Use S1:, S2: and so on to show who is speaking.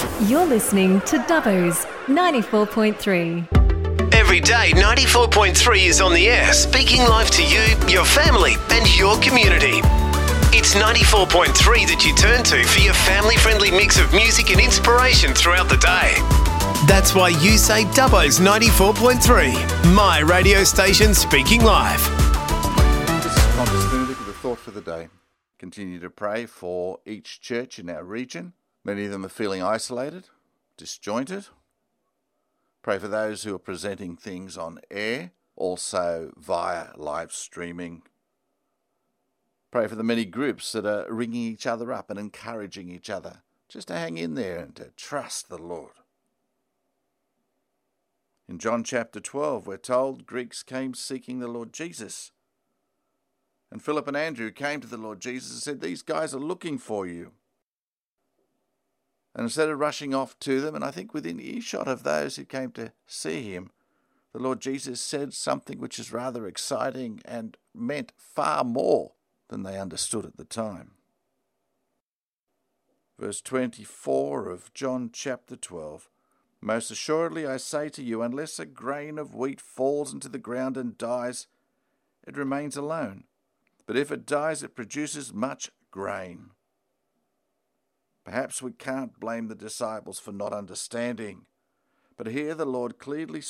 S1: You're listening to Dubbo's 94.3.
S2: Every day, 94.3 is on the air, speaking live to you, your family, and your community. It's 94.3 that you turn to for your family-friendly mix of music and inspiration throughout the day. That's why you say Dubbo's 94.3, my radio station speaking live.
S3: This is Qantas Benedict with a thought for the day. Continue to pray for each church in our region. Many of them are feeling isolated, disjointed. Pray for those who are presenting things on air, also via live streaming. Pray for the many groups that are ringing each other up and encouraging each other just to hang in there and to trust the Lord. In John chapter 12, we're told Greeks came seeking the Lord Jesus. And Philip and Andrew came to the Lord Jesus and said, "These guys are looking for you." And instead of rushing off to them, and I think within earshot of those who came to see him, the Lord Jesus said something which is rather exciting and meant far more than they understood at the time. Verse 24 of John chapter 12. "Most assuredly I say to you, unless a grain of wheat falls into the ground and dies, it remains alone. But if it dies, it produces much grain." Perhaps we can't blame the disciples for not understanding, but here the Lord clearly